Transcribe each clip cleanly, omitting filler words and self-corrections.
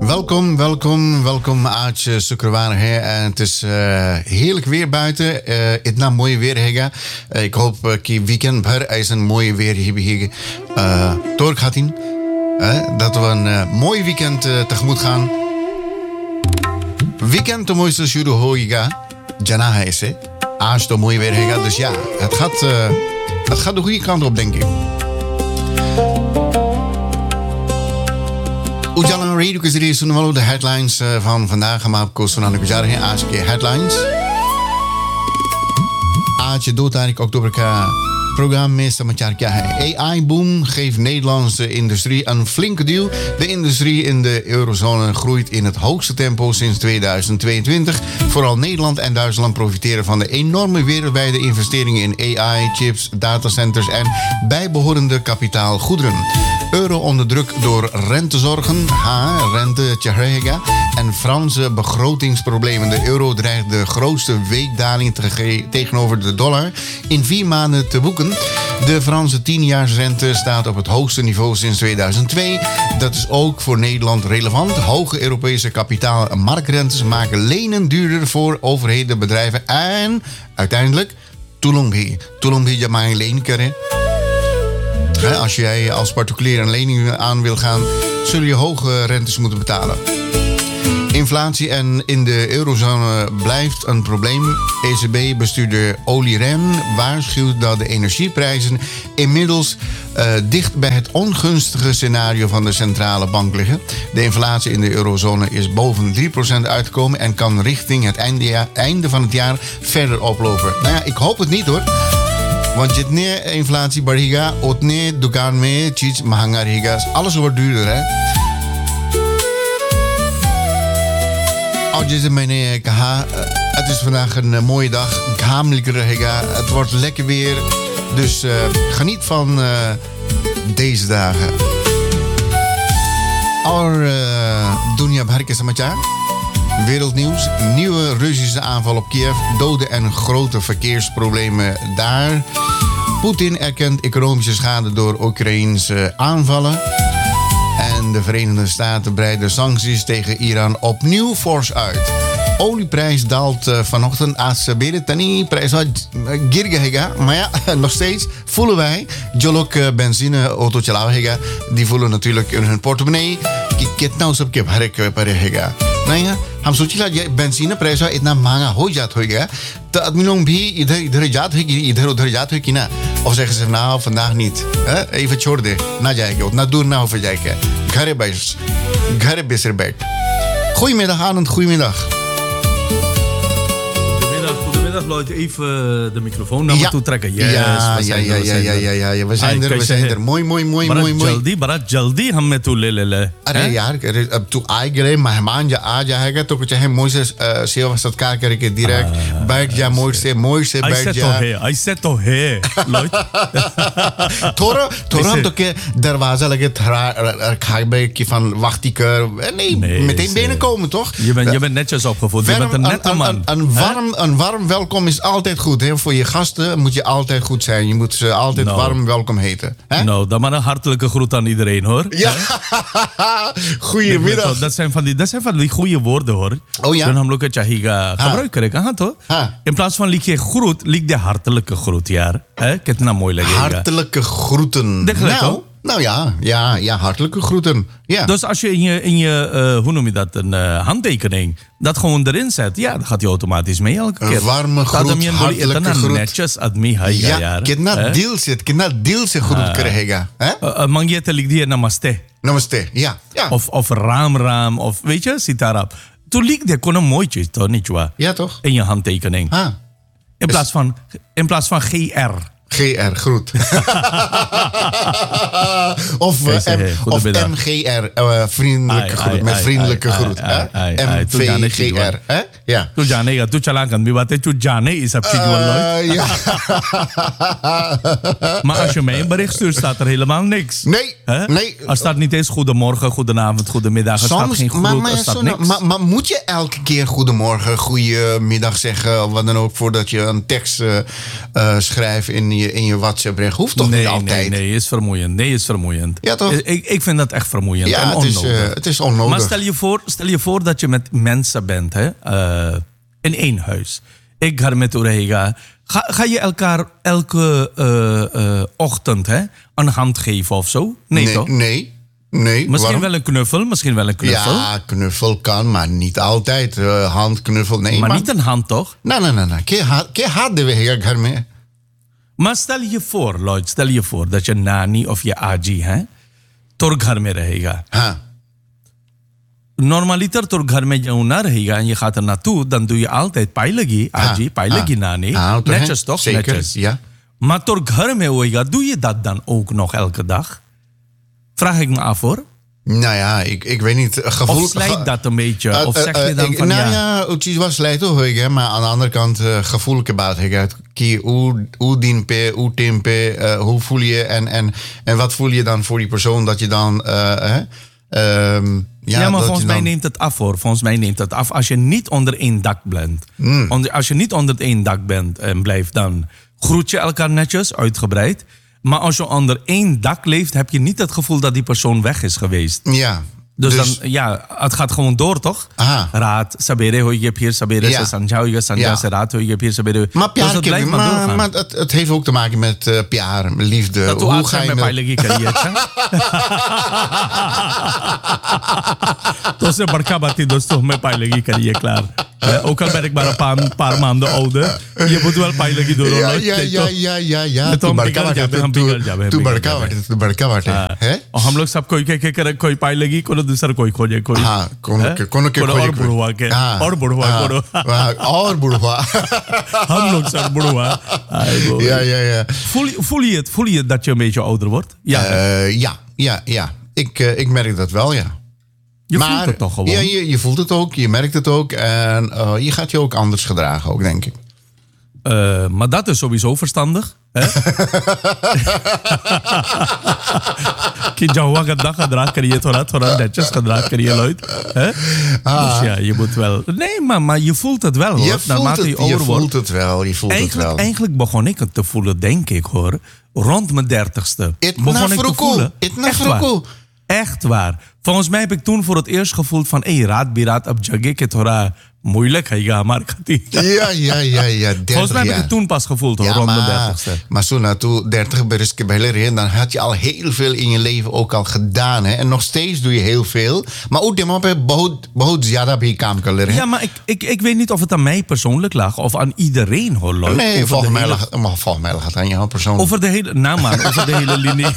Welkom uit Suckerwaren. En het is heerlijk weer buiten. Itna mooi weer hega. Ik hoop dat weekend भर ऐसा mooi weer hier doorgaat in. Dat we een mooi weekend tegemoet gaan. Weekend तो मोइसे शुरू होएगा जना है इसे आज तो mooi weer hega. Dus ja, het gaat de goede kant op, denk ik. Ujala Radio के जरिए सुनने वालों de headlines van vandaag हम आपको सुनाने को जा रहे हैं आज के headlines. आज 2 तारीख अक्टूबर का प्रोग्राम में समाचार क्या है. AI-boom geeft Nederlandse industrie een flinke duw. De industrie in de eurozone groeit in het hoogste tempo sinds 2022. Vooral Nederland en Duitsland profiteren van de enorme wereldwijde investeringen in AI, chips, datacenters en bijbehorende kapitaalgoederen. Euro onder druk door rentezorgen, rente tjahega, en Franse begrotingsproblemen. De euro dreigt de grootste weekdaling tegenover de dollar in 4 maanden te boeken. De Franse 10-jaarsrente staat op het hoogste niveau sinds 2002. Dat is ook voor Nederland relevant. Hoge Europese kapitaalmarktrentes maken lenen duurder voor overheden, bedrijven en uiteindelijk Tulumbi jamai leen keren. Als jij als particulier een lening aan wil gaan, zul je hoge rentes moeten betalen. Inflatie in de eurozone blijft een probleem. ECB-bestuurder Olli Rehn waarschuwt dat de energieprijzen inmiddels dicht bij het ongunstige scenario van de centrale bank liggen. De inflatie in de eurozone is boven 3% uitgekomen en kan richting het einde van het jaar verder oplopen. Nou ja, ik hoop het niet hoor. Want जितने inflatie बढ़ेगा उतने दुकान में चीज महंगा रहेगा. Alles wordt duurder, hè? जैसे मैंने कहा, het is vandaag een mooie dag. घाम निकल रहेगा. Het wordt lekker weer. Dus geniet van deze dagen. और दुनिया भर के समाचार. Wereldnieuws. Nieuwe Russische aanval op Kiev. Doden en grote verkeersproblemen daar. Poetin erkent economische schade door Oekraïense aanvallen. En de Verenigde Staten breiden sancties tegen Iran opnieuw fors uit. Olieprijs daalt vanochtend. Tani prijs girgehega. Maar ja, nog steeds voelen wij. Jolok benzine auto chalaohega. Die voelen natuurlijk in hun portemonnee. Kitna us sabke bhare parehega. नहीं है हम सोचिला benzene price इतना महंगा हो जाता होगा तो आदमी लोग भी इधर जात होगी इधर उधर जात होगी ना और zeggen ze nou vandaag niet even छोड़ दे ना जाएगा उतना दूर ना हो जाएगा घरे बेसर बैठ. Goedemiddag Arend, goedemiddag. Lloyd, even de microfoon naar me toe trekken. Yes, ja. We zijn er. Mooi. Barat jaldi हम में तू ले. अरे यार, अब तू आए गए मेहमान आ जाएगा तो कुछ है मोई से सेवा सत्कार करके direct बैठ जा मोई से बैठ जा. ऐसे तो है Lloyd. थोड़ा हम तो के दरवाजा लगे रखा की van wacht ik nee meteen binnenkomen toch? Je bent netjes opgevoed. Je bent een nette man. Een warm welkom is altijd goed. Hè? Voor je gasten moet je altijd goed zijn. Je moet ze altijd warm welkom heten. Hè? Nou, dan maar een hartelijke groet aan iedereen, hoor. Ja. Goedemiddag. Dat zijn van die goede woorden, hoor. Oh ja? Dan hebben we het gebruiken, toch? In plaats van liek je groet, liek de hartelijke groet, ja. Ketna mooi leggen. Hartelijke groeten. Nou ja, hartelijke groeten. Ja. Dus als je in je hoe noem je dat, een handtekening, dat gewoon erin zet, ja, dan gaat hij automatisch mee elke keer. Een warme groet, hartelijke groet. Netjes admi haiga, ja. Kitna dil se groet krijgen. Mangiete ligt hier namaste. Namaste, ja. Of raam, of weet je, sitarap. Toen liep de kon een mooitje, toch niet waar? Ja, toch? In je handtekening. In plaats van GR. GR, groet. of MGR, vriendelijke groet. Met vriendelijke groet. MVGR. Ja. Tu जानेगा, tu चला kan, बातें tu जाने is op zich wel leuk. Ja. Maar als je mij een bericht stuurt, staat er helemaal niks. Nee. Er staat niet eens goedemorgen, goedenavond, goedemiddag. Er staat geen groet, er staat niks. Maar moet je elke keer goedemorgen, goedemiddag zeggen, wat dan ook, voordat je een tekst schrijft in in je WhatsApp-bericht. Hoeft toch niet altijd? Nee, is vermoeiend. Ja, toch? Ik vind dat echt vermoeiend en onnodig. Het is onnodig. Maar stel je voor dat je met mensen bent, hè, in één huis. Ik ga met Oreega. Ga je elkaar elke ochtend een hand geven of zo? Nee, toch? Nee. Misschien wel een knuffel. Ja, knuffel kan, maar niet altijd. Handknuffel, nee. Maar niet een hand, toch? Nee. Ke haat de weg घर में. Maar stel je voor dat je nani of je aji तोर घर में रहेगा. हाँ. Normaliter तोर घर में जो ना रहेगा en je gaat er naartoe, dan doe je altijd pailagi, aji, pailagi nani. Netjes toch? Zeker, netjes. ja. Maar तोर घर में होएगा, doe je dat dan ook nog elke dag? Vraag ik me af hoor. Nou ja, ik weet niet. Gevoel, of slijt dat een beetje? Of zeg je dan van nou ja, het was slijt ook, maar aan de andere kant gevoellijke baat. Hoe dienpe, hoe tempe, hoe voel je en wat voel je dan voor die persoon dat je dan... ja, maar volgens mij neemt het af hoor. Volgens mij neemt het af als je niet onder één dak bent. Als je niet onder één dak bent en blijft, dan groet je elkaar netjes, uitgebreid. Maar als je onder één dak leeft, heb je niet het gevoel dat die persoon weg is geweest. Ja. Dus dan, ja, het gaat gewoon door, toch? Aha. Raad, sabere hoige hier, sabere se sanja hoige, sanja se raad hoige hier, sabere. Maar dus dat blijft maar doorgaan. Maar het heeft ook te maken met piar, liefde. Dat hoe ga je met pijlegi karietje? Dus barka bati dosto met pijlegi karië klaar. Ook al ben ik maar een paar maanden ouder, je moet wel pijlegi door. Ja. Toen barka warte. हम लोग सब कोई पाइलेगी कोनो दूसरा कोई खोजे कोई हाँ कोनो के और बुढ़वा के और बुढ़वा हम लोग सब बुढ़वा ja voel je dat je een beetje ouder wordt? Ja. Ik merk dat wel, ja. Je voelt het toch gewoon? Ja, je voelt het ook, je merkt het ook en je gaat je ook anders gedragen ook, denk ik. Maar dat is sowieso verstandig. कि जहाँ गद्दा gedrag krijg थोड़ा netjes gedrag krijg luid. Dus ja, je moet wel... Nee, maar je voelt het wel hoor. Je voelt het wel. Eigenlijk begon ik het te voelen, denk ik hoor. Rond mijn 30ste. Begon ik te voelen. Echt waar. Volgens mij heb ik toen voor het eerst gevoeld van... raat biraat ab jagge ke thoda moeilijk है हमारे खातिर. Ja. Volgens mij heb ik het toen pas gevoeld hoor, rond de 30ste. Maar zo naartoe 30 beres ke behle dan had je al heel veel in je leven ook al gedaan. Hè? En nog steeds doe je heel veel. Maar ook de pe बहुत ज़्यादा भी काम कर ले रहे हैं. Ja, maar ik weet niet of het aan mij persoonlijk lag of aan iedereen hoor. Nee, volgens mij lag het aan jou persoonlijk. Over de hele linie.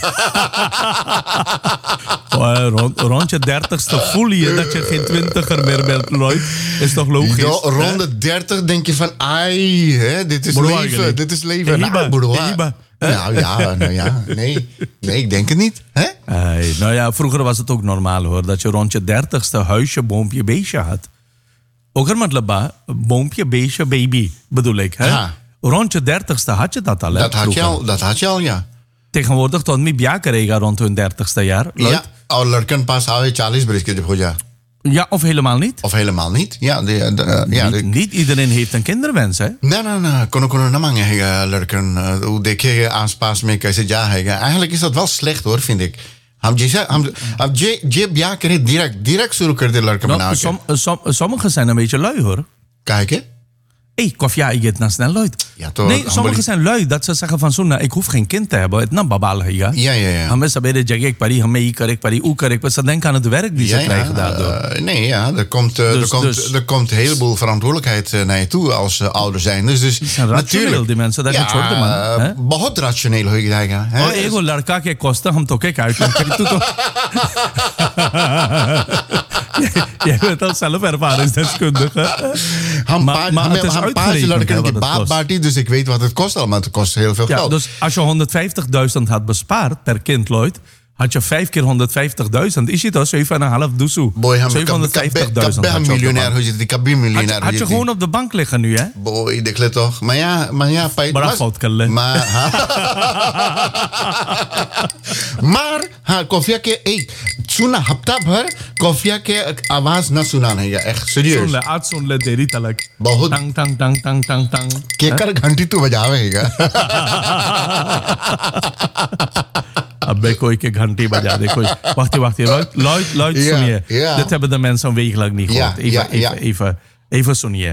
Rond je 30ste voel je dat je geen 20er meer bent, Lloyd. Is toch logisch? Rond de 30 denk je van, dit is leven. Dit is leven. Nou ja. Nee, ik denk het niet. Hè? Nou ja, vroeger was het ook normaal hoor. Dat je rond je 30ste huisje, boompje, beestje had. Ook matlaba, boompje, beestje, baby bedoel ik. Hè? Rond je 30ste had je dat al. Hè, dat had je al, ja. Tegenwoordig tot mi bia karega rond hun 30ste jaar. Ja, और लड़कन पास आवे 40 बरस के जब हो जा. Ja, of helemaal niet. Ja, niet iedereen heeft een kinderwens, hè? Nee. Kono namang है लड़कन वो देखेगा आसपास में कैसे जा है. Eigenlijk is dat wel slecht होor, vind ik. हम जे ब्याह करे direct शुरू कर दे लड़का बना के. Sommigen zijn een beetje lui, hoor. Kijk, hè? Kofja, je gaat naar snel luid. Ja, toch? Nee, sommigen zijn lui dat ze zeggen van zo'n, ik hoef geen kind te hebben. Het babal ja. Ja. Mensen bij de jagek pari, hame karek pari, karek. Ze denken aan het werk die ze krijgen daardoor. Nee, ja, er komt een heleboel verantwoordelijkheid naar je toe als ouder zijn. Dus natuurlijk die mensen dat niet worden man. बहुत rationeel hoe je zeggen. Oh, ego लड़का के कोस्ता हम तो के uitleggen. Kan je toe toch? Jij bent al zelf ervaringsdeskundige. Maar het is uitgerekend. Dus ik weet wat het kost allemaal. Het kost heel veel geld. Dus als je 150.000 had bespaard per kind, Lloyd, had je 5 keer 150.000. Is het al 7,5 doezoe? 750.000 miljonair. Had je gewoon op de bank liggen nu, hè? Boy, de klet toch. Maar ja. Maar, Kofia, सुना हफ्ता भर कॉफिया के आवाज न सुना नहीं है echt सुन serieus ले आज सुन ले तेरी तलक बहुत टंग टंग टंग टंग टंग टंग केकर घंटी तू बजावेगा अबे कोई के घंटी बजा दे कोई wacht Lloyd Ja, सुनिए ja. dit hebben de mensen een week lang niet Ja, gehoord even सुनिए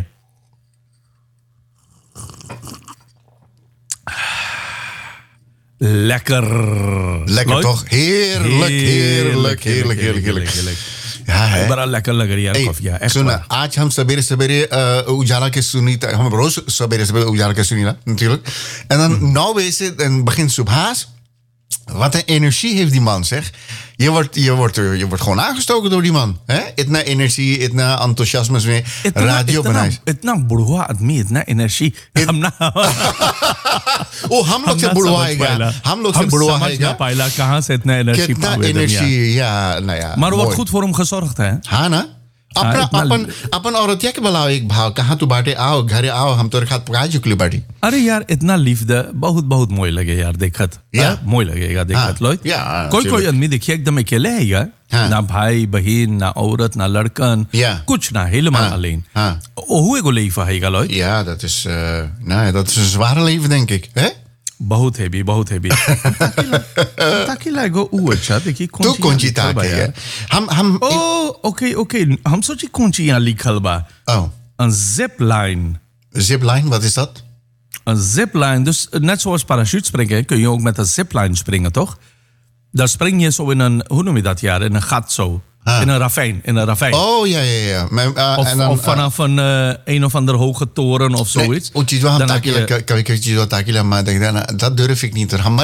lekker lekker Lloyd? toch heerlijk ja है बड़ा लेकर लग रही है यार Hey, कॉफी echt सुना waar. आज हम सवेरे सवेरे उजाला के सुनी हम रोज सवेरे सवेरे उजाला के सुनी natuurlijk en dan 9 base zit en begint Subhaas. Wat een energie heeft die man, zeg. Je wordt gewoon aangestoken door die man. Hè? Itna energie, itna enthousiasme weer. Radio बनाइस. इतना बुढ़वा आदमी इतना एनर्जी हम ना Oh, हम लोग से बुढ़वा आएगा. हम लोग से बुढ़वा समझ ना आएगा. पाइला कहाँ से इतना एनर्जी कितना energie, ja, nou ja. maar er wordt mooi. goed voor hem gezorgd hè हाँ ना अपन औरतिया के बुलाओ एक भाव कहाँ तू बाटे आओ घरे आओ हम तोरे खात पकाए चुकली बाटी अरे यार इतना लिफ्ट बहुत मोय लगे यार देखत या। मोय लगेगा देखत लो या, कोई चलो। आदमी देखिए एकदम अकेले है यार हाँ। ना भाई बहन ना औरत ना लड़कन या। कुछ ना helemaal हाँ, alleen हाँ। hoe ego leven है लो Ja, dat is, nou, dat is een zware leven, denk ik. Hè? बहुत हेवी ताकि लागो ऊ अच्छा देखिए तू कौन सी ताक है हम ओके हम सोची कौन सी यहाँ लिखल बा oh, een zipline zipline, wat is dat? een zipline dus net zoals parachutespringen kun je ook met een zipline springen toch dan spring je zo in een hoe noem je dat in een gat zo in een ravijn Oh, ja. of vanaf een of andere hoge toren of zoiets. Dan heb je... Maar dat durf ik niet. हम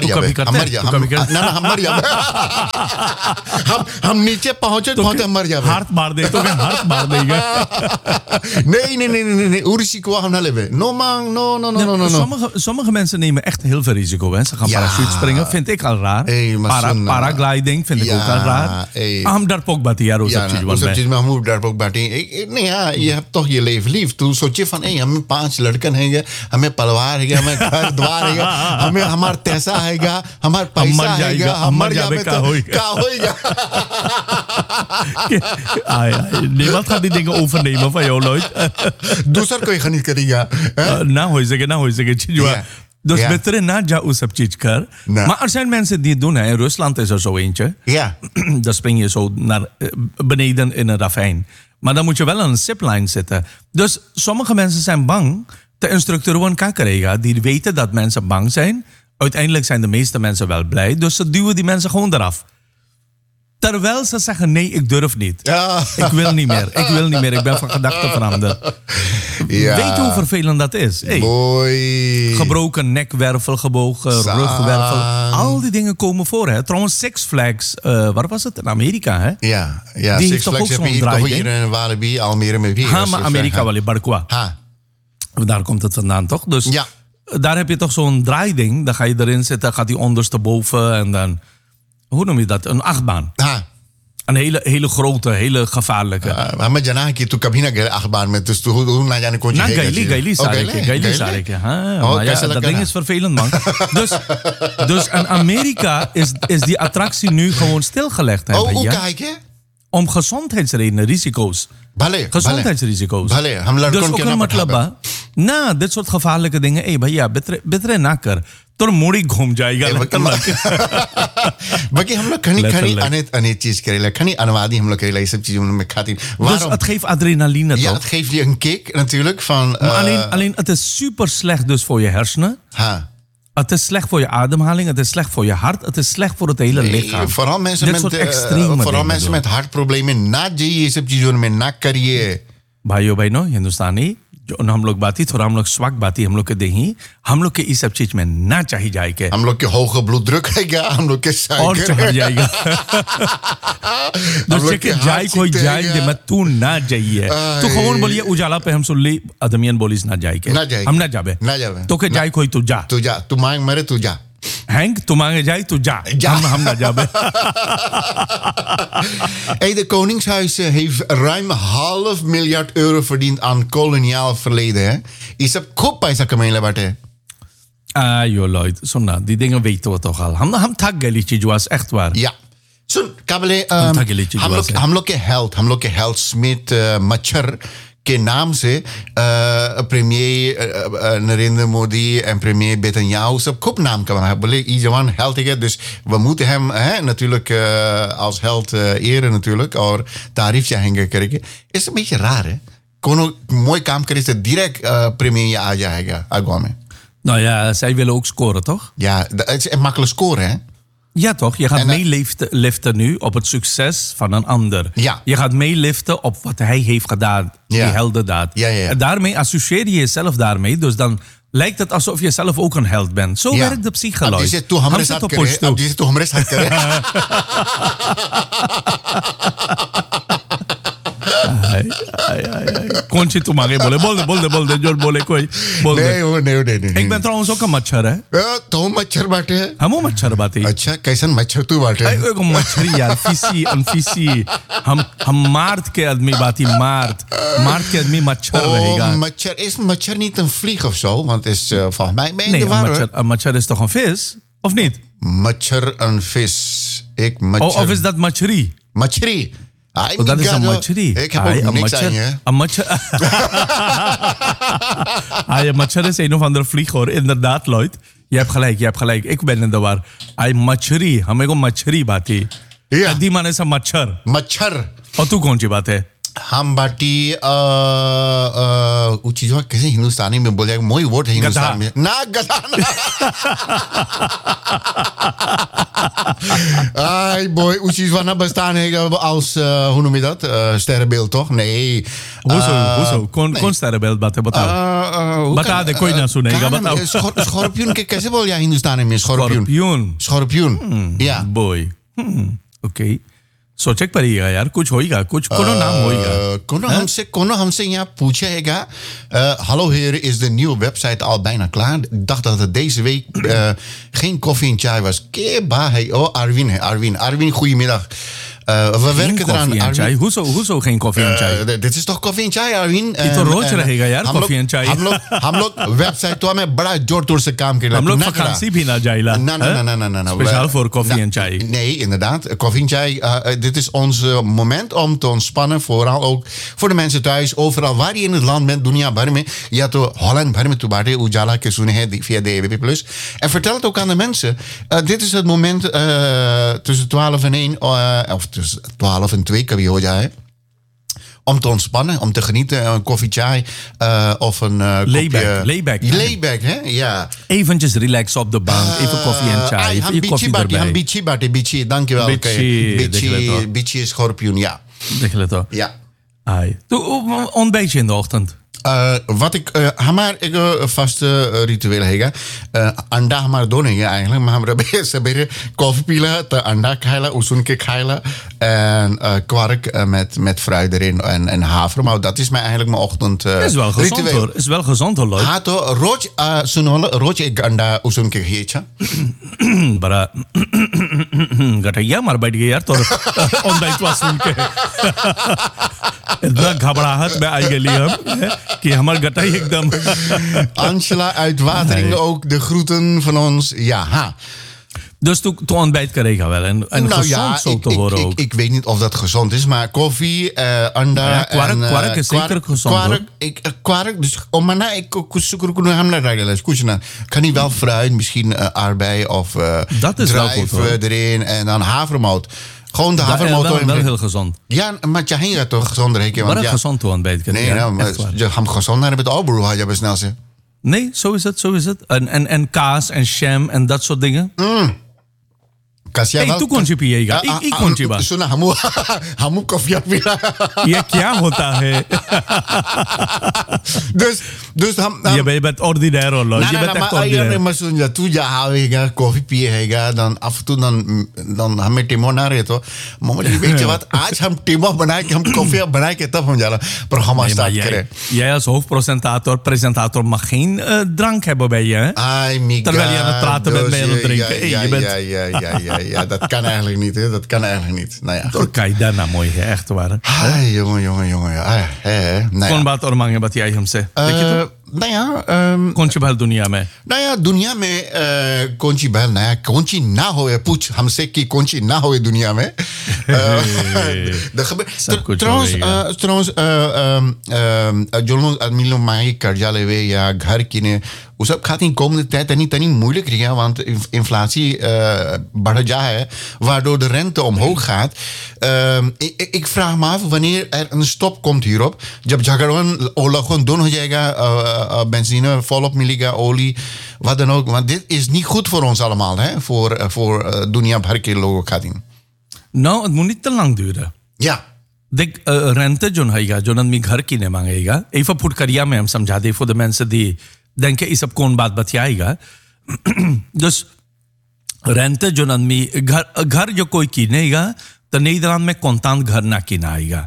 नीचे पहुंचे तो मर जावे हाथ मार दे तो हाथ मार देगा nee risico हम ना लेवे no sommige mensen nemen echt heel veel risico hè. Ze gaan parachutespringen vind ik al raar paragliding vind ik ook al raar हम डरपोक बात यार Ja, उस सब चीज में हम डरपोक बाटी नहीं यार ये अब तो ये लेव लीव तू सोचे फन हमें 5 लड़कन है हमें परिवार है हमें घर द्वार है हमें हमार पैसा है हमार पैसा है हम मर जावे का होएगा niemand gaat die dingen overnemen van jou Lloyd दूसर कोई खरीद करेगा ना हो सके Dus beter na ja usap chichkar. Maar er zijn mensen die het doen. In Rusland is er zo eentje. Ja. Dan spring je zo naar beneden in een ravijn. Maar dan moet je wel aan een zipline zitten. Dus sommige mensen zijn bang. De instructeuren kakerega, die weten dat mensen bang zijn. Uiteindelijk zijn de meeste mensen wel blij. Dus ze duwen die mensen gewoon eraf. Terwijl ze zeggen, nee, ik durf niet. Ja. Ik wil niet meer. Ik ben van gedachten veranderd. Ja. Weet je hoe vervelend dat is? Hey, Mooi. gebroken nekwervel, gebogen rugwervel. Al die dingen komen voor. Hè? Trouwens, Six Flags, waar was het? In Amerika, hè? Ja. Die Six Flags heb je hier in Walibi, Almere met wie? Maar Amerika wel in Barqua. Daar komt het vandaan, toch? Dus ja. Daar heb je toch zo'n draaiding. Dan ga je erin zitten, gaat die ondersteboven en dan... Hoe noem je dat? Een achtbaan. Een hele grote, hele gevaarlijke. Maar jana ki tu kabhi na gaya akhbar mein dus tu na jane kaun na Gaili sare ke. Maar ja, dat ding is vervelend man. Dus in Amerika is die attractie nu gewoon stilgelegd. Hoe kijk je? Om gezondheidsredenen, risico's. Gezondheidsrisico's. Dus ook een matlaba. Na dit soort gevaarlijke dingen. Hey भैया बेतरे ना कर तो मुड़ी घूम जाएगा बाकी हम लोग खनी अनेक चीज करेला खनी अनुवादी हम लोग करेला ये सब चीजें में खातिर dus het geeft adrenaline ja toch? het geeft je een kick natuurlijk van maar alleen het is super slecht dus voor je hersenen. Het is slecht voor je ademhaling, het is slecht voor je hart, het is slecht voor het hele lichaam. Vooral mensen met hartproblemen na ये सब चीजों में ना करिए भाइयों बहनों हिंदुस्तानी जो हम लोग बाती थोड़ा हम लोग स्वाग बाती हम लोग के दही हम लोग के इस सब चीज में ना चाहिए जाए के हम लोग के होगा bloeddruk है हम लोग के और चढ़ जाएगा तो के जाए कोई जाए दे मैं तू ना जाइए तो कौन बोलिए उजाला पे हम सुन ली अदमियन बोलिस ना जाए के हम ना जाबे तो के जाए कोई तू जा तू मांग मरे तू जा Henk, तू मांगे जाए तू जा हम ना जाबे Hey, de Koningshuis heeft ruim €500 verdiend aan koloniaal verleden. Hè? Is dat खूब पैसा कमाने बाटे? Joh, Lloyd, सुनना, die dingen weten we toch al. हम थक गए चीज was echt waar. Ja. सुन काबले अंतागिलिची हम लोग के हेल्थ स्मिथ मच्छर के नाम से प्रीमियर Narendra Modi en premier Netanyahu सब खूब naam kan hebben. Bolle iedereen held ik het. Dus we moeten hem natuurlijk als held eren natuurlijk. Or tarief zeggen krijgen. Is een beetje raar hè. Kono mooi काम करे से direct premier आ जाएगा आगवा में. Nou ja, zij willen ook scoren, toch? Ja, het is een makkelijk scoren hè. Ja, toch? Je gaat meeliften nu op het succes van een ander. Ja. Je gaat meeliften op wat hij heeft gedaan, die heldendaad. Ja. En daarmee associeer je jezelf daarmee. Dus dan lijkt het alsof je zelf ook een held bent. Zo werkt de psychologie. अब जिसे तू हमरे साथ करे Kontje toe maar bolde George बोले कोई नहीं Ik ben trouwens ook een मच्छर है तो मच्छर बाटे है हम मच्छर बाती अच्छा कैसन मच्छर तू बाटे है एक मच्छरी यार फिसी हम मार्ट के आदमी बाती मार्ट के आदमी मच्छर रहेगा मच्छर is mच्छर niet een vlieg of zo want het is volgens mij nee een mच्छर is toch een vis of niet mच्छर een vis ik mच्छर of is dat mच्छरी dat is een mच्छरी ik heb ook niks aan je een mच्छर een mच्छर is een of andere vlieg hoor inderdaad Lloyd je hebt gelijk ik ben in de war mच्छरी हमें को मच्छरी बाती दी माने से मच्छर और तू कौन सी बात है हम बाटी वो चीज कैसे हिंदुस्तानी में बोले मोई वोट है हिंदुस्तान में ना गधा ai boy hoe चीज वाना bestaan है als hoe noem je dat sterrenbeeld toch nee hoezo कौन sterrenbeeld बात है बता दे कोई ना सुनेगा बताओ स्कॉर्पियन के कैसे बोल या हिंदुस्तानी में स्कॉर्पियन या boy okay सोचे पड़ेगा यार कुछ होएगा कुछ कोनो नाम होएगा कोनो हमसे यहाँ पूछेगा hallo heren is de nieuwe website al bijna klaar ik dacht dat het deze week geen koffie en chai was Arwin goedemiddag we werken eraan Arwin hoezo geen koffie en chai dit is toch koffie en chai Arwin तो रोज रहेगा यार coffee and चाय हम लोग वेबसाइट तो हमें बड़ा जोर तोड़ से काम कर रहे हम लोग vakantie भी ना जाइला ना speciaal voor koffie en chai nee inderdaad koffie en chai dit is ons moment om te ontspannen vooral ook voor de mensen thuis overal waar je in het land bent dunia भर में या तो Holland भर में तू बाटे उजाला के सुने हैं via de EWP+ en vertel het ook aan de mensen dit is het moment tussen 12 en 1 of tussen 12 en 2 kan je hoor om te ontspannen, om te genieten. Een koffie, chai of een layback, hè? Ja. Eventjes relaxen op de bank, even koffie en chai, even koffie erbij. Bici, dankjewel. Bici is schorpioen, ja. Ja. Doe ontbijtje in de ochtend. wat ik हमारे first ritual हैगा अंडा हमारा दो नहीं है eigenlijk maar हमारा सबेरे कॉफी पीला तो अंडा खायला उसून के खायला en kwark met fruit erin en havermout dat is mijn eigenlijk mijn ochtend is wel gezond ritueel. Hoor is wel gezond hoor Lloyd hato roach roach ik anda usun ke hecha bara गठैया मार बैठ गई यार तो ontbijt सुन के इतना घबराहट में आई गई हम कि हमार गटाई एकदम Angela uit Wateringen ook de groeten van ons ja ha. Dus toen ontbijt krijgen wel en nou gezond ja, zo te horen ook. Ik weet niet of dat gezond is, maar koffie, anda ja, kwark is zeker gezond. Kwark, dus ik kan niet wel fruit, misschien aardbei of druiven erin en dan havermout. Gewoon de havermout. Wel heel gezond. Ja, maar je heen gaat toch gezonder heken. Maar gezond toe ontbijt krijgen. Nee, nou, je gaat gezond naar het albro, had je best snel zeggen. Nee, zo is het. En kaas en jam en dat soort dingen. तू कौन सी पिएगा एक कौन सी बात सुना हम कॉफी पीला ये क्या होता है dus je bent ordinair hoor je bent echt ordinair maar zo'n ja tu ja haweega koffie पिएगा dan af en toe dan हमें टिमो ना रहे तो मम्मी weet je wat आज हम टिमो बनाए कि हम कॉफी बनाए के तब हम जाला पर हम start करें jij als presentator mag geen drank hebben bij je hè terwijl je aan het praten bent en aan het drinken ja ja, dat kan eigenlijk niet, hè? Dat kan eigenlijk niet. Nou ja, goed. Kijk, daarna mooi, hè? Echt waar. Jongen. Kon baat ormang bat jij hem se. nou ja, कौन सी भल दुनिया में नया दुनिया में कौन सी बहल नया कौन सी ना हो पूछ हमसे कि कौन सी ना हो दुनिया में trouwens जो admilo mij karjale we ja घर किने उस सब खाती komende tijd tani moeilijk ja want inflatie बढ़ जा है waardoor de rente omhoog gaat. Ik vraag me af wanneer er een stop komt hierop. जब झगड़न ओला gewoon doen हो जाएगा benzine volop मिलेगा olie wat dan ook want dit is niet goed voor ons allemaal hè voor दुनिया भर के लोगों खातिर. Nou, het moet niet te lang duren. Ja. देख rente जो है जो आदमी घर किने मांगेगा even फुटकरिया में हम समझा दे voor de mensen die denken is op कौन बात बतियाएगा. dus rente जो आदमी घर जो कोई किनेगा तो Nederland में contant घर ना किनाएगा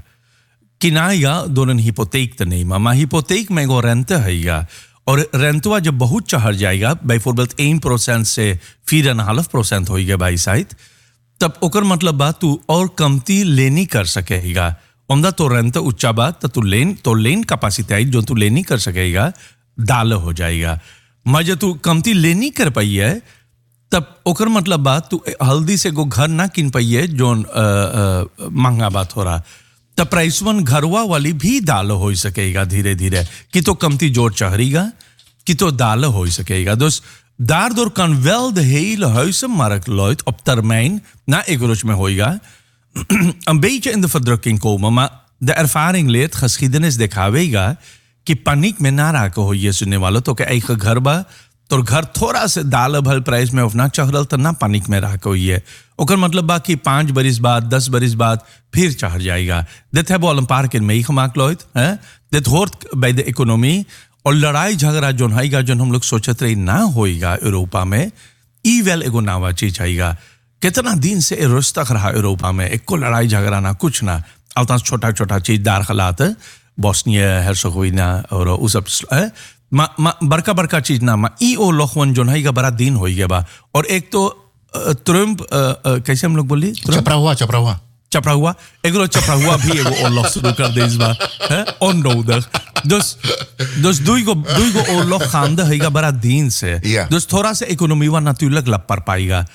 door een hypotheek te nemen. Maar hypotheek में वो rente है और रेंटवा जब बहुत चढ़ जाएगा bijvoorbeeld 1% से 4,5% होएगा भाई साइड तब ओकर मतलब बात तू और कमती लेनी कर सकेगा. ओमदा तो रेंट ऊंचा बात तो लेन कैपेसिटी जो तू लेनी कर सकेगा डाल हो जाएगा. मजे तू कमती लेनी कर पाई है तब ओकर मतलब बात तू हल्दी से को घर ना किन पाई है जो महंगा बात हो रहा तब प्राइस वन घरवा वाली भी डाल हो सकेगा धीरे धीरे कि तो कमती जोर चढ़ेगा कि तो डाल हो सकेगा. Dus daardoor kan wel de hele huizenmarkt luid op termijn na economisch mee hoiga een beetje in de verdrukking komen. Maar de ervaring leert, geschiedenis दिखावेगा कि पनिक में ना राको हो ये सुनने वालों तो के eigen घर बा तो घर थोड़ा से डाल भल प्राइस में उफना चढ़ल तो ना पनिक में राको ये ओकर मतलब बा कि 5 बरिस बाद 10 बरिस बाद फिर चढ़ जाएगा. dit hebben we al een paar keer meegemaakt Lloyd. dit hoort bij de economie. और लड़ाई झगड़ा जो है जो हम लोग सोचते रहे ना होएगा यूरोपा में ई वेल एगो नावा चीज आएगा. कितना दिन से रोज तक रहा यूरोपा में एक को लड़ाई झगड़ा ना कुछ ना अलता छोटा छोटा चीज दार खलात बोस्निया हेर्सोगोविना और उस सब बड़का बड़का चीज ना मा ई ओ लोखवन जो है बड़ा दिन होएगा बा. और एक तो ट्रम्प कैसे हम लोग बोली चपरा हुआ एगो चपरा हुआ भी एगो ओरlog शुरू कर दे इस बार onnodig. Dus doe ik oorlog gaande है बड़ा दिन से. Dus थोड़ा सा economie वा natuurlijk लपड़ पाएगा.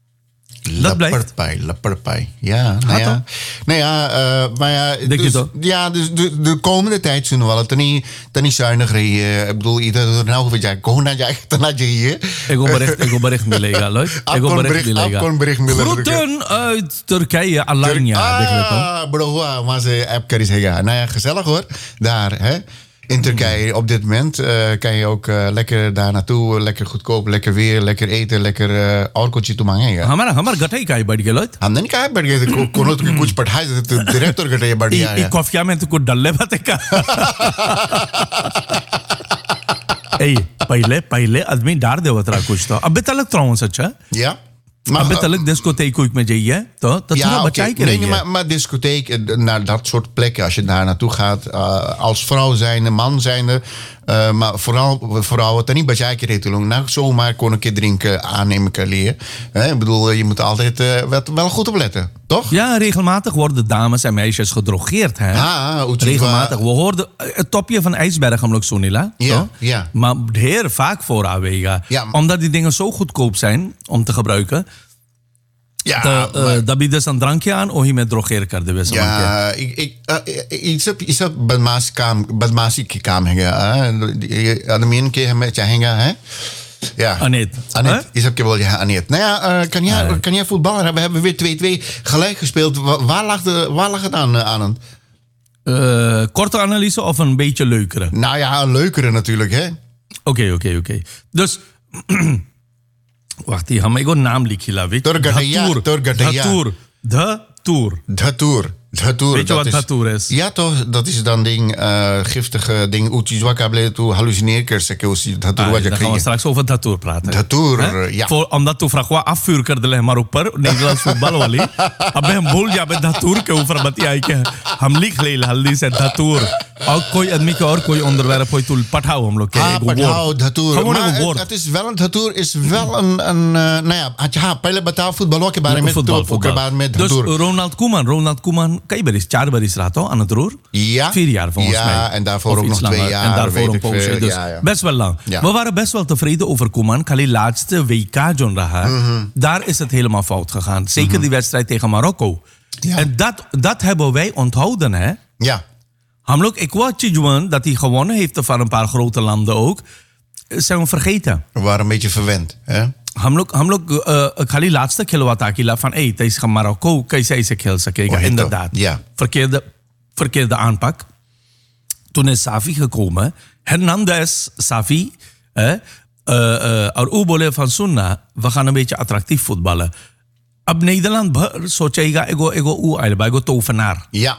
Lapperpai. Ja, nou ja, maar ja, dus de komende tijd zullen we het niet zuinig rijden. Ik bedoel, ieder nou wat jij kon naar jij te laten hier. Ego bericht millega, Lloyd. Ego bericht millega. Groeten uit Turkije, Alanya. Bro, maar ze app kan zeggen. Nou ja, gezellig hoor. Daar, hè. In Turkije op dit moment kan je ook lekker daar naartoe, lekker goedkoop, lekker weer, lekker eten, lekker alcoholtje toe मांगेगा. हमारा गठाई का ही बढ़ गया लोट. हमने नहीं कहा बढ़ गया तो कोनो तो कुछ पढ़ाई तो डायरेक्टर गठाई बढ़ गया है. ये कॉफिया में तो कुछ डल्ले बातें का. पहले आदमी डार देवत रहा कुछ तो अबे तलक त्राउन सच्चा. Ja. Maar telijk discotheek ook met je, toch? Dat is wel wat jij krijgt. Nee, maar discotheek, naar dat soort plekken, als je daar naartoe gaat, als vrouw zijnde, man zijnde, maar vooral vrouwen, dan niet bij jij krijgt, nou zomaar kon een keer drinken, aannemen kan leren. Ik bedoel, je moet altijd wel goed opletten, toch? Ja, regelmatig worden dames en meisjes gedrogeerd, hè? Regelmatig. We hoorden het topje van ijsberg, om Sonila. Ja. Maar heel vaak voor aanwegen. Ja, omdat die dingen zo goedkoop zijn om te gebruiken. Ja, dat biedt dus een drankje aan of je met drogeer kan de wissel. Ja, iets op badmasi की काम है आदमी के हमें चाहेंगे हैं ja Anet je zou ik wel ja Anet. Nou ja, kan jij voetballen? We hebben weer 2-2 gelijk gespeeld. Waar lag het aan? Korte analyse of een beetje leukere? Nou ja, een leukere natuurlijk hè. Oké. Dus wacht, हम एगो नाम लिखिला वे Dhatour. Weet je wat Dhatour is? Ja toch, dat is dan ding giftige ding Uchiwakable to hallucineer Dhatour wat je dan gaan we straks over Dhatour praten. Dhatour, ja. Omdat tu fragwa afvuur कर दिले हमारे ऊपर Nederlands football वाली अब हम भूल जाए Dhatour के ऊपर बतियाई के हम लिख ले हल्दी से Dhatour और कोई आदमी का और कोई onderwerp कोई तू पठाओ हम लोग के पठाओ Dhatour maar het is wel een Dhatour is wel een nou ja अच्छा पहले बताओ फुटबॉल के बारे में तो dus Ronald Koeman kijk bij Charbari-straat aan het roer. Ja. 4 jaar volgens mij. Ja, en daarvoor Of ook iets nog 2 langer. jaar. En daarvoor weet een ik poosje. veel. Dus Ja. best wel lang. Ja. We waren best wel tevreden over Koeman. Kali laatste WK John Raha. Daar is het helemaal fout gegaan. Zeker die wedstrijd tegen Marokko. Ja. En dat hebben wij onthouden, hè. Ja. Hamlok, ik wou Chijuan, dat hij gewonnen heeft van een paar grote landen ook. Zijn we vergeten. We waren een beetje verwend. Hè? Hamlok, Kali laatste kilowattakila van hey, het is van Marokko, kan je ze kilsa kijken. Oh, Inderdaad. ja. Verkeerde aanpak. Toen is Safi gekomen. Hernandez, Safi, Arubole van Sunna. We gaan een beetje attractief voetballen. Op Nederland, zo tjega, ego tovenaar. Ja.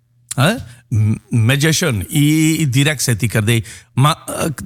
Magician, direct zet ik er. Maar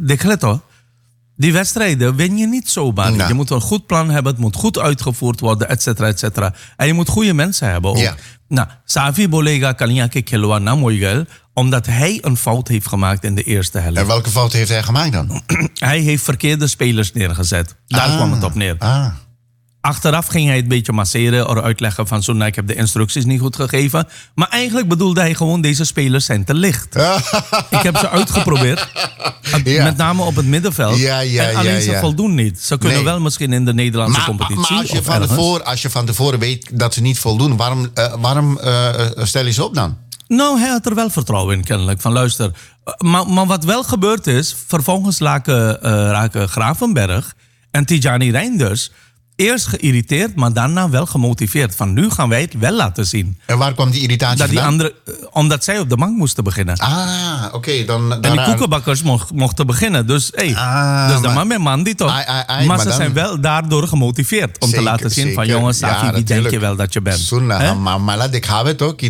die wedstrijden win je niet zomaar. Nee. Je moet een goed plan hebben, het moet goed uitgevoerd worden, et cetera, et cetera. En je moet goede mensen hebben ook. Ja. Nou, Safi Bolega Kaliake Kelwa Namoyel, omdat hij een fout heeft gemaakt in de eerste helft. En welke fout heeft hij gemaakt dan? Hij heeft verkeerde spelers neergezet. Daar kwam het op neer. Achteraf ging hij het een beetje masseren of uitleggen van zo, ik heb de instructies niet goed gegeven. Maar eigenlijk bedoelde hij gewoon, deze spelers zijn te licht. Ik heb ze uitgeprobeerd. Ja. Met name op het middenveld. En alleen ze voldoen niet. Ze kunnen wel misschien in de Nederlandse competitie. Maar als je van tevoren weet dat ze niet voldoen, waarom stel je ze op dan? Nou, hij had er wel vertrouwen in kennelijk. Van luister, maar wat wel gebeurd is, vervolgens raken Gravenberg en Tijani Reinders eerst geïrriteerd, maar daarna wel gemotiveerd. Van nu gaan wij het wel laten zien. En waar kwam die irritatie dat die vandaan? Omdat zij op de bank moesten beginnen. Oké. En die koekenbakkers mochten beginnen. Dus, dus de man met man die toch. Maar ze zijn wel daardoor gemotiveerd. Om te laten zien van jongens, Safi, wie denk je wel dat je bent? Maar laat ik hebben ook.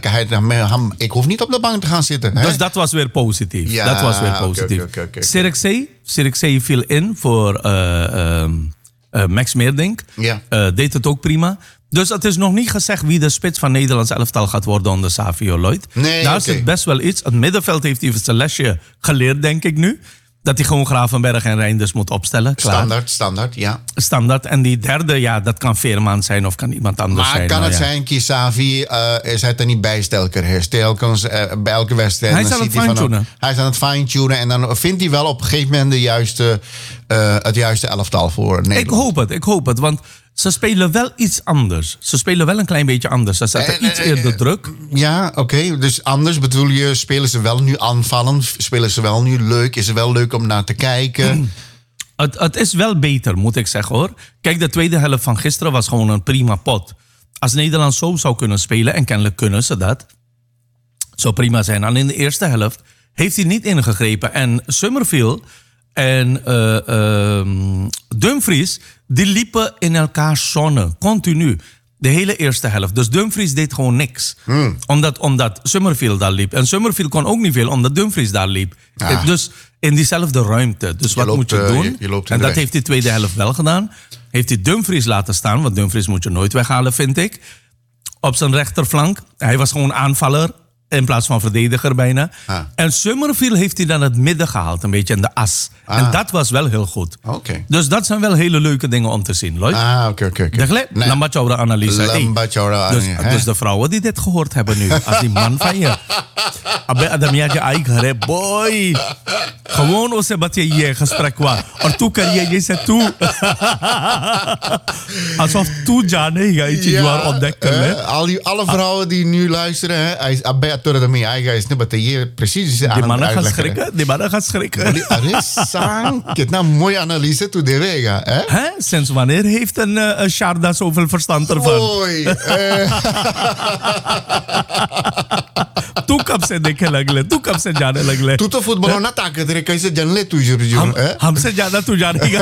Ik hoef niet op de bank te gaan zitten. Dus dat was weer positief. Ja, dat was weer positief. Okay. Sirikzee viel in voor Max Meerdink. Ja. Deed het ook prima. Dus het is nog niet gezegd wie de spits van Nederlands elftal gaat worden onder Savio Lloyd. Nee, daar zit best wel iets. Het middenveld heeft hij zijn lesje geleerd, denk ik nu. Dat hij gewoon Gravenberg en Reinders moet opstellen. Klaar. Standaard, ja. Standaard. En die derde, dat kan Veerman zijn of kan iemand anders zijn. Maar kan het zijn, Kisavi is hij er niet bij telkens bij elke wedstrijd. Hij is aan het fine-tunen. Hij is aan het fine-tunen en dan vindt hij wel op een gegeven moment het juiste elftal voor Nederland. Ik hoop het, want ze spelen wel iets anders. Ze spelen wel een klein beetje anders. Ze zetten iets eerder druk. Ja, oké. Dus anders bedoel je, spelen ze wel nu aanvallend? Spelen ze wel nu leuk? Is het wel leuk om naar te kijken? Het is wel beter, moet ik zeggen hoor. Kijk, de tweede helft van gisteren was gewoon een prima pot. Als Nederland zo zou kunnen spelen, en kennelijk kunnen ze dat, zou prima zijn. En in de eerste helft heeft hij niet ingegrepen. En Summerfield en Dumfries, die liepen in elkaars zone, continu. De hele eerste helft. Dus Dumfries deed gewoon niks. Omdat Summerfield daar liep. En Summerfield kon ook niet veel, omdat Dumfries daar liep. Dus in diezelfde ruimte. Dus wat moet je doen? En dat heeft hij tweede helft wel gedaan. Heeft hij Dumfries laten staan, want Dumfries moet je nooit weghalen, vind ik. Op zijn rechterflank. Hij was gewoon aanvaller in plaats van verdediger bijna. En Summerfield heeft hij dan het midden gehaald, een beetje in de as. En dat was wel heel goed. Dus dat zijn wel hele leuke dingen om te zien, Lloyd. Oké. Lambachaura analyse. Dus de vrouwen die dit gehoord hebben nu, als die man van je. Abe adamia eigen, boy. Gewoon als wat je hier gesprek was. En toen kan je zeggen toe. Alsof toe Jane je ontdekken. Alle vrouwen die nu luisteren, hij is niet precies. Die mannen gaan schrikken. Nou, mooie analyse toe de wega. Sinds wanneer heeft een Sharda zoveel verstand ervan? Mooi. Toekap se dekke lagle, toekap se jane lagle. Tu to football na takat re kaise janle tu jur. हमसे ज्यादा तू जानेगा.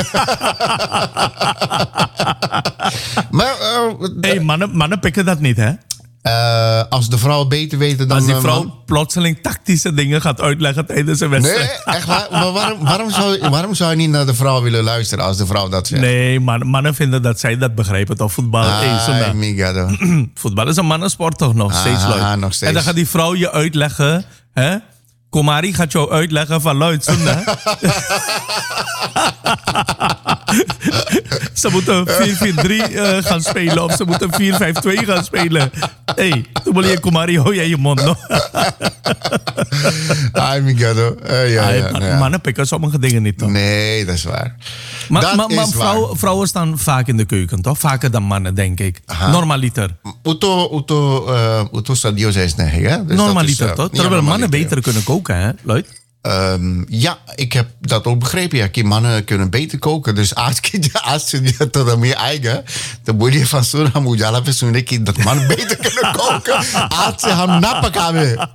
Maar mannen pikken dat niet, hè? Als de vrouw beter weten dan... Als die vrouw plotseling tactische dingen gaat uitleggen tijdens een wedstrijd. Nee, echt waar. Maar waarom zou je niet naar de vrouw willen luisteren als de vrouw dat zegt? Nee, mannen vinden dat zij dat begrijpen. Toch voetbal. Voetbal is een mannensport toch nog steeds, leuk. Nog steeds. En dan gaat die vrouw je uitleggen, hè? Komari gaat jou uitleggen van luid, zonde. Ze moeten 4-4-3 gaan spelen of ze moeten 4-5-2 gaan spelen. Hey, toen wil je Kumari, hou jij je mond nog. Ay, Miguel. Mannen pikken sommige dingen niet, toch? Nee, dat is waar. Maar vrouwen staan vaak in de keuken, toch? Vaker dan mannen, denk ik. Normaliter. Uto stadio is nee, hè? Dus normaliter, toch? Terwijl mannen beter kunnen koken, hè, Lloyd? Ja, ik heb dat ook begrepen. Ja, mannen kunnen beter koken. Dus als je tot meer eigen, dan moet je van zo'n hamujala persoonlijk dat mannen beter kunnen koken. Als ze ham napakabe.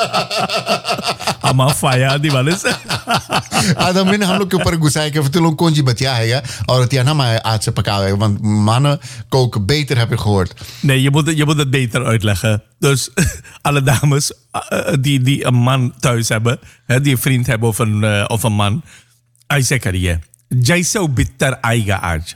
Ama faya di manis. Dan min हम लोग के ऊपर गुस्सा है कि कौन सी बतिया है और तिया ना मैं आज से पकावे want mannen koken beter heb ik gehoord. Nee, je moet het beter uitleggen. Dus alle dames die een man thuis hebben, die een vriend hebben of een man, hij zegt je, jij zou bitter eigen aard.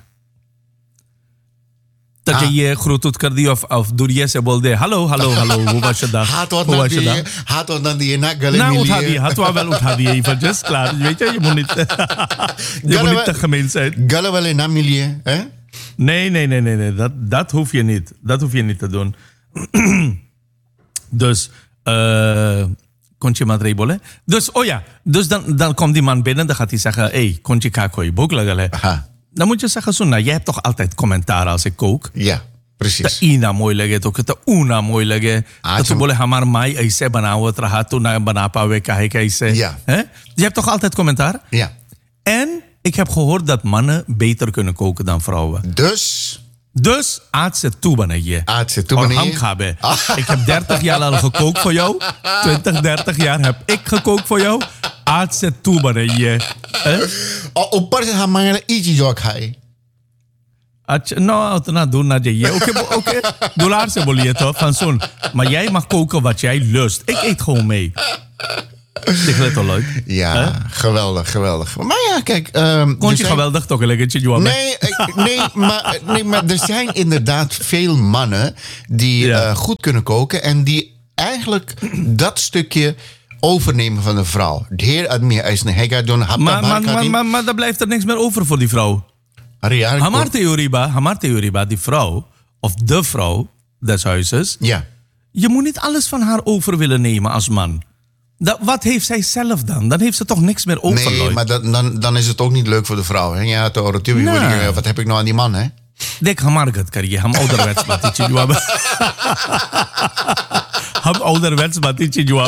Dat je je groet doet kardi of doe je ze bolde. Hallo, hoe was je dag? Had wat dan die na gale milie. Had wel uthadi even just klaar. Weet je moet niet te gemeen zijn. Gale wel na milie, hè? Nee. Dat hoef je niet. Dat hoef je niet te doen. Dus Kontje Madrebole. Dus dus dan komt die man binnen, dan gaat hij zeggen, hey, Kontje kakoi boklagale. Dan moet je zeggen, zo, jij hebt toch altijd commentaar als ik kook? Ja, precies. De ina mooi lege, ook de una mooi lege. Dat ze bollen hamar mai, aise banawa trahatu na banapa we kahek aise. Ja. Je hebt toch altijd commentaar? Ja. En ik heb gehoord dat mannen beter kunnen koken dan vrouwen. Dus aardse toebanen je. Ik heb 30 jaar al gekookt voor jou. 30 jaar heb ik gekookt voor jou. Aardse toebanen je. Opper se hamangala ichi jo khai. Nou, doen na je. Oké. Dollar se bolie toch van zo'n. Maar jij mag koken wat jij lust. Ik eet gewoon mee. Ligt het al leuk? Ja, geweldig. Maar ja, kijk... Kon je geweldig toch een lekkertje, Johan? Nee, maar er zijn inderdaad veel mannen die goed kunnen koken en die eigenlijk dat stukje overnemen van de vrouw. De heer Admir Eisner, hij gaat doen... Maar daar blijft er niks meer over voor die vrouw. Hamar Theoriba, die vrouw, of de vrouw des huizes... Ja. Je moet niet alles van haar over willen nemen als man. Wat heeft zij zelf dan? Dan heeft ze toch niks meer over. Nee, maar dan is het ook niet leuk voor de vrouw. Hè? Ja, wat heb ik nou aan die man, hè? Dek hamargat kariye, ham ouderwets batichi juwa. Ham ouderwets batichi juwa.